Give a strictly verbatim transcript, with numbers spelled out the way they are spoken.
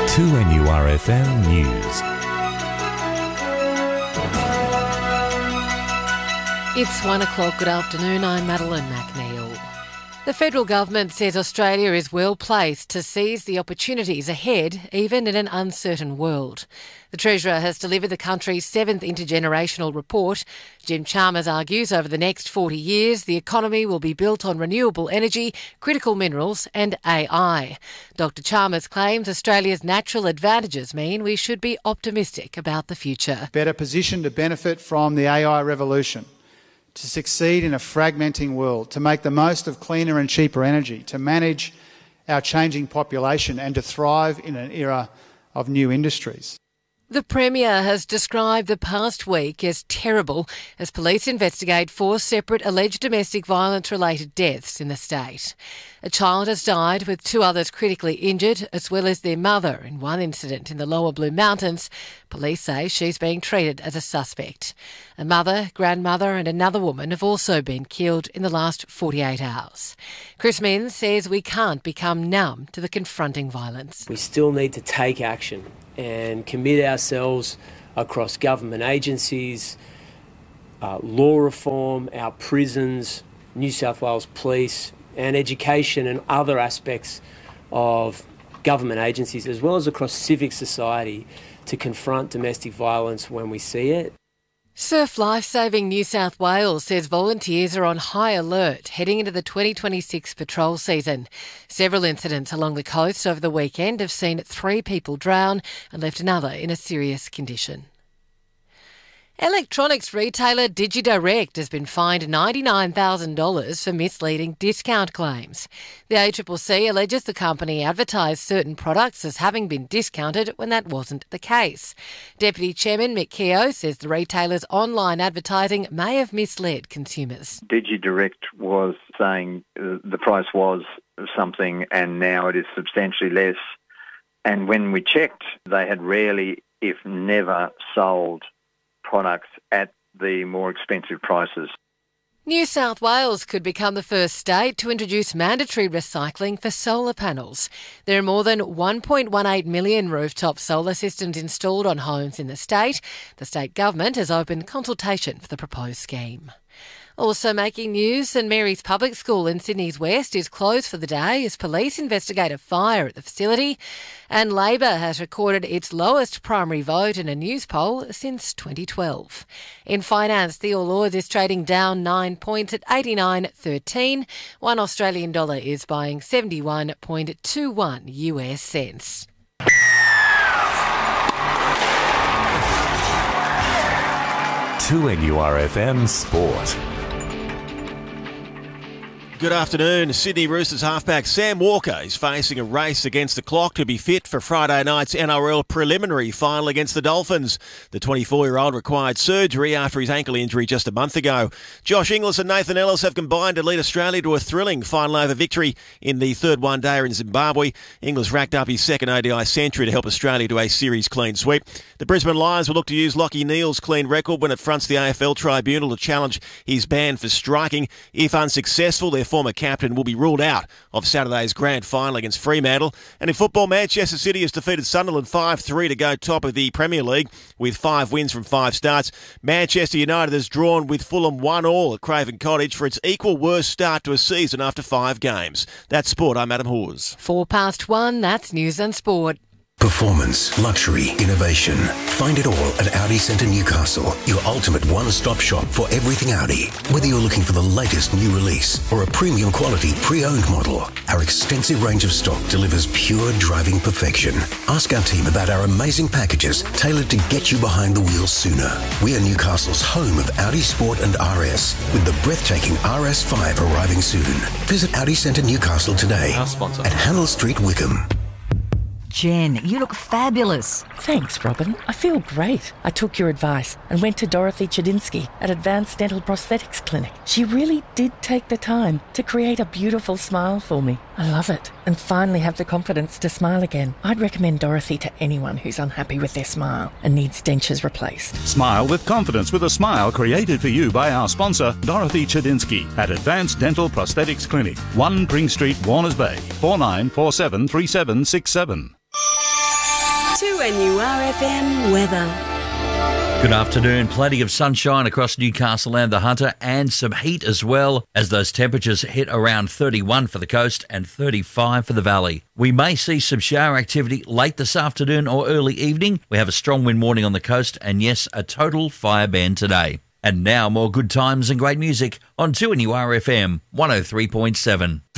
two N U R F M News. It's one o'clock. Good afternoon. I'm Madeline McNeil. The federal government says Australia is well placed to seize the opportunities ahead, even in an uncertain world. The Treasurer has delivered the country's seventh intergenerational report. Jim Chalmers argues over the next forty years, the economy will be built on renewable energy, critical minerals and A I. Doctor Chalmers claims Australia's natural advantages mean we should be optimistic about the future. Better positioned to benefit from the A I revolution, to succeed in a fragmenting world, to make the most of cleaner and cheaper energy, to manage our changing population and to thrive in an era of new industries. The Premier has described the past week as terrible as police investigate four separate alleged domestic violence-related deaths in the state. A child has died with two others critically injured, as well as their mother in one incident in the Lower Blue Mountains. Police say she's being treated as a suspect. A mother, grandmother and another woman have also been killed in the last forty-eight hours. Chris Minns says we can't become numb to the confronting violence. We still need to take action and commit ourselves across government agencies, uh, law reform, our prisons, New South Wales Police and education and other aspects of government agencies, as well as across civic society, to confront domestic violence when we see it. Surf Lifesaving New South Wales says volunteers are on high alert heading into the twenty twenty-six patrol season. Several incidents along the coast over the weekend have seen three people drown and left another in a serious condition. Electronics retailer DigiDirect has been fined ninety-nine thousand dollars for misleading discount claims. The A C C C alleges the company advertised certain products as having been discounted when that wasn't the case. Deputy Chairman Mick Keogh says the retailer's online advertising may have misled consumers. DigiDirect was saying uh, the price was something and now it is substantially less. And when we checked, they had rarely, if never, sold products at the more expensive prices. New South Wales could become the first state to introduce mandatory recycling for solar panels. There are more than one point one eight million rooftop solar systems installed on homes in the state. The state government has opened consultation for the proposed scheme. Also making news, St Mary's Public School in Sydney's West is closed for the day as police investigate a fire at the facility. And Labor has recorded its lowest primary vote in a news poll since twenty twelve. In finance, the All Ords is trading down nine points at eighty-nine thirteen. One Australian dollar is buying seventy-one point two one U S cents. two N U R F M Sport. Good afternoon. Sydney Roosters halfback Sam Walker is facing a race against the clock to be fit for Friday night's N R L preliminary final against the Dolphins. The twenty-four-year-old required surgery after his ankle injury just a month ago. Josh Inglis and Nathan Ellis have combined to lead Australia to a thrilling final over victory in the third one-dayer in Zimbabwe. Inglis racked up his second O D I century to help Australia to a series clean sweep. The Brisbane Lions will look to use Lachie Neale's clean record when it fronts the A F L Tribunal to challenge his ban for striking. If unsuccessful, their former captain will be ruled out of Saturday's grand final against Fremantle. And in football, Manchester City has defeated Sunderland five three to go top of the Premier League with five wins from five starts. Manchester United has drawn with Fulham one all at Craven Cottage for its equal worst start to a season after five games. That's sport. I'm Adam Hawes. Four past one, that's news and sport. Performance, luxury, innovation. Find it all at Audi Centre Newcastle, your ultimate one-stop shop for everything Audi. Whether you're looking for the latest new release or a premium quality pre-owned model, our extensive range of stock delivers pure driving perfection. Ask our team about our amazing packages tailored to get you behind the wheel sooner. We are Newcastle's home of Audi Sport and R S, with the breathtaking R S five arriving soon. Visit Audi Centre Newcastle today at Handel Street, Wickham. Jen, you look fabulous. Thanks, Robin. I feel great. I took your advice and went to Dorothy Chedinsky at Advanced Dental Prosthetics Clinic. She really did take the time to create a beautiful smile for me. I love it and finally have the confidence to smile again. I'd recommend Dorothy to anyone who's unhappy with their smile and needs dentures replaced. Smile with confidence with a smile created for you by our sponsor, Dorothy Chedinsky at Advanced Dental Prosthetics Clinic, one Pring Street, Warners Bay, four nine four seven three seven six seven. N U R F M weather. Good afternoon. Plenty of sunshine across Newcastle and the Hunter, and some heat as well, as those temperatures hit around thirty-one for the coast and thirty-five for the valley. We may see some shower activity late this afternoon or early evening. We have a strong wind warning on the coast, and yes, a total fire ban today. And now more good times and great music on two N U R F M one oh three point seven.